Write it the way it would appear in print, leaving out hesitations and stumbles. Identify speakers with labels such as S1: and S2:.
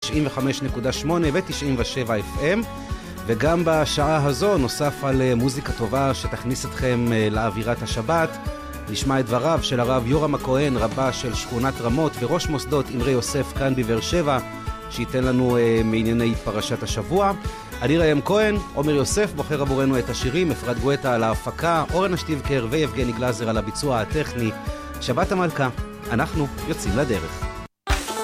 S1: 95.8 ו-97 FM, וגם בשעה הזו נוסף על מוזיקה טובה שתכניס אתכם לאווירת השבת. נשמע את דבריו של הרב יורם הכהן, רבה של שכונת רמות וראש מוסדות אמרי יוסף כאן בבאר שבע, שייתן לנו מענייני פרשת השבוע. אני ראם כהן, עומר יוסף בוחר עבורנו את השירים, אפרת גואטה על ההפקה, אורן אשטיבקר ויבגני גלזר על הביצוע הטכני. שבת המלכה, אנחנו יוצאים לדרך.